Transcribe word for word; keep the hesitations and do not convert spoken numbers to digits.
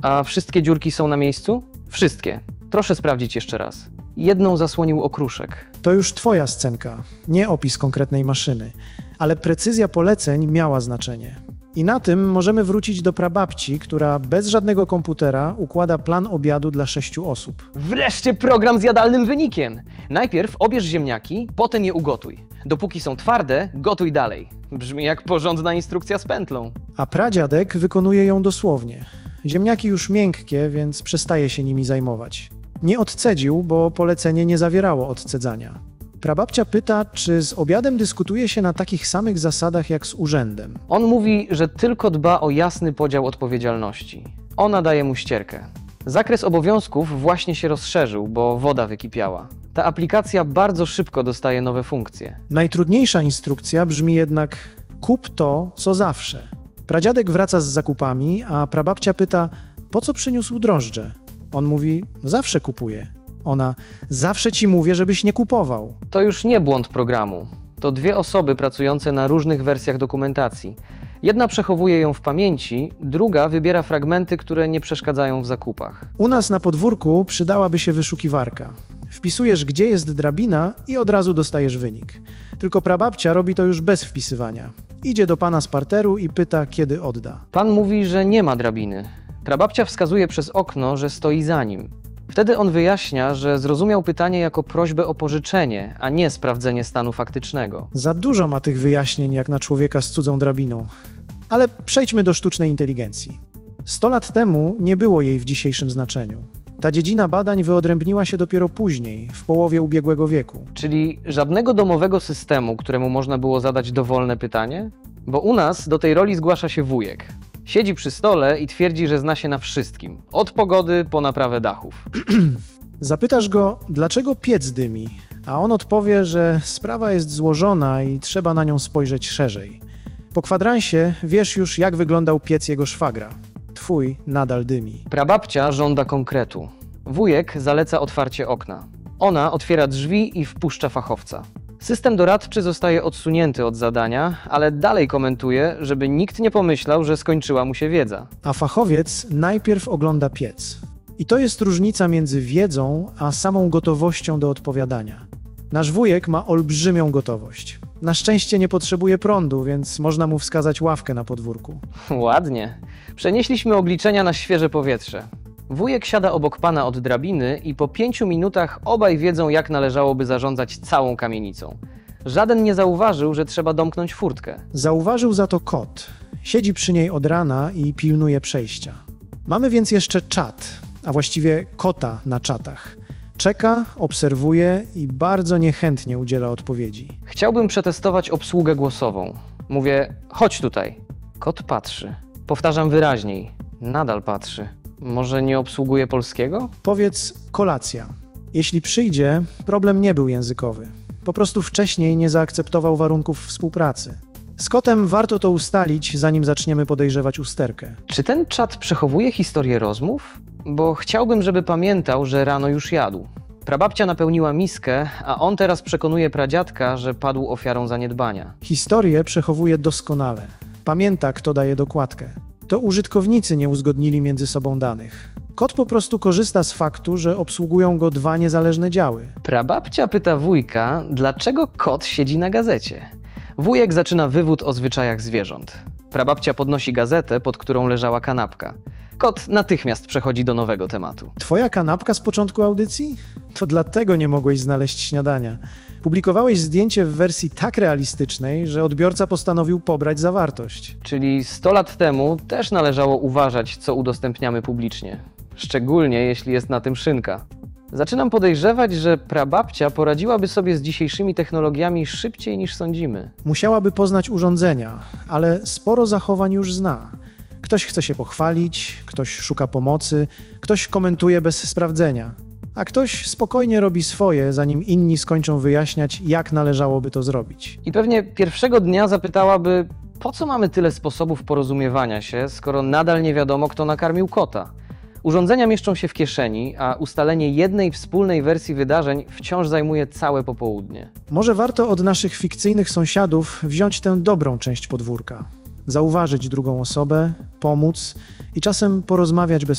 A wszystkie dziurki są na miejscu? Wszystkie. Proszę sprawdzić jeszcze raz. Jedną zasłonił okruszek. To już twoja scenka, nie opis konkretnej maszyny. Ale precyzja poleceń miała znaczenie. I na tym możemy wrócić do prababci, która bez żadnego komputera układa plan obiadu dla sześciu osób. Wreszcie program z jadalnym wynikiem! Najpierw obierz ziemniaki, potem je ugotuj. Dopóki są twarde, gotuj dalej. Brzmi jak porządna instrukcja z pętlą. A pradziadek wykonuje ją dosłownie. Ziemniaki już miękkie, więc przestaje się nimi zajmować. Nie odcedził, bo polecenie nie zawierało odcedzania. Prababcia pyta, czy z obiadem dyskutuje się na takich samych zasadach jak z urzędem. On mówi, że tylko dba o jasny podział odpowiedzialności. Ona daje mu ścierkę. Zakres obowiązków właśnie się rozszerzył, bo woda wykipiała. Ta aplikacja bardzo szybko dostaje nowe funkcje. Najtrudniejsza instrukcja brzmi jednak: kup to, co zawsze. Pradziadek wraca z zakupami, a prababcia pyta, po co przyniósł drożdże? On mówi, zawsze kupuje. Ona, zawsze ci mówię, żebyś nie kupował. To już nie błąd programu. To dwie osoby pracujące na różnych wersjach dokumentacji. Jedna przechowuje ją w pamięci, druga wybiera fragmenty, które nie przeszkadzają w zakupach. U nas na podwórku przydałaby się wyszukiwarka. Wpisujesz, gdzie jest drabina i od razu dostajesz wynik. Tylko prababcia robi to już bez wpisywania. Idzie do pana z parteru i pyta, kiedy odda. Pan mówi, że nie ma drabiny. Prababcia wskazuje przez okno, że stoi za nim. Wtedy on wyjaśnia, że zrozumiał pytanie jako prośbę o pożyczenie, a nie sprawdzenie stanu faktycznego. Za dużo ma tych wyjaśnień jak na człowieka z cudzą drabiną. Ale przejdźmy do sztucznej inteligencji. Sto lat temu nie było jej w dzisiejszym znaczeniu. Ta dziedzina badań wyodrębniła się dopiero później, w połowie ubiegłego wieku. Czyli żadnego domowego systemu, któremu można było zadać dowolne pytanie? Bo u nas do tej roli zgłasza się wujek. Siedzi przy stole i twierdzi, że zna się na wszystkim. Od pogody po naprawę dachów. Zapytasz go, dlaczego piec dymi, a on odpowie, że sprawa jest złożona i trzeba na nią spojrzeć szerzej. Po kwadransie wiesz już, jak wyglądał piec jego szwagra. Twój nadal dymi. Prababcia żąda konkretu. Wujek zaleca otwarcie okna. Ona otwiera drzwi i wpuszcza fachowca. System doradczy zostaje odsunięty od zadania, ale dalej komentuje, żeby nikt nie pomyślał, że skończyła mu się wiedza. A fachowiec najpierw ogląda piec. I to jest różnica między wiedzą, a samą gotowością do odpowiadania. Nasz wujek ma olbrzymią gotowość. Na szczęście nie potrzebuje prądu, więc można mu wskazać ławkę na podwórku. Ładnie. Przenieśliśmy obliczenia na świeże powietrze. Wujek siada obok pana od drabiny i po pięciu minutach obaj wiedzą, jak należałoby zarządzać całą kamienicą. Żaden nie zauważył, że trzeba domknąć furtkę. Zauważył za to kot. Siedzi przy niej od rana i pilnuje przejścia. Mamy więc jeszcze czat, a właściwie kota na czatach. Czeka, obserwuje i bardzo niechętnie udziela odpowiedzi. Chciałbym przetestować obsługę głosową. Mówię, chodź tutaj. Kot patrzy. Powtarzam wyraźniej. Nadal patrzy. Może nie obsługuje polskiego? Powiedz kolacja. Jeśli przyjdzie, problem nie był językowy. Po prostu wcześniej nie zaakceptował warunków współpracy. Z kotem warto to ustalić, zanim zaczniemy podejrzewać usterkę. Czy ten czat przechowuje historię rozmów? Bo chciałbym, żeby pamiętał, że rano już jadł. Prababcia napełniła miskę, a on teraz przekonuje pradziadka, że padł ofiarą zaniedbania. Historię przechowuje doskonale. Pamięta, kto daje dokładkę. To użytkownicy nie uzgodnili między sobą danych. Kot po prostu korzysta z faktu, że obsługują go dwa niezależne działy. Prababcia pyta wujka, dlaczego kot siedzi na gazecie. Wujek zaczyna wywód o zwyczajach zwierząt. Prababcia podnosi gazetę, pod którą leżała kanapka. Kot natychmiast przechodzi do nowego tematu. Twoja kanapka z początku audycji? To dlatego nie mogłeś znaleźć śniadania. Publikowałeś zdjęcie w wersji tak realistycznej, że odbiorca postanowił pobrać zawartość. Czyli sto lat temu też należało uważać, co udostępniamy publicznie. Szczególnie jeśli jest na tym szynka. Zaczynam podejrzewać, że prababcia poradziłaby sobie z dzisiejszymi technologiami szybciej niż sądzimy. Musiałaby poznać urządzenia, ale sporo zachowań już zna. Ktoś chce się pochwalić, ktoś szuka pomocy, ktoś komentuje bez sprawdzenia, a ktoś spokojnie robi swoje, zanim inni skończą wyjaśniać, jak należałoby to zrobić. I pewnie pierwszego dnia zapytałaby, po co mamy tyle sposobów porozumiewania się, skoro nadal nie wiadomo, kto nakarmił kota. Urządzenia mieszczą się w kieszeni, a ustalenie jednej wspólnej wersji wydarzeń wciąż zajmuje całe popołudnie. Może warto od naszych fikcyjnych sąsiadów wziąć tę dobrą część podwórka. Zauważyć drugą osobę, pomóc i czasem porozmawiać bez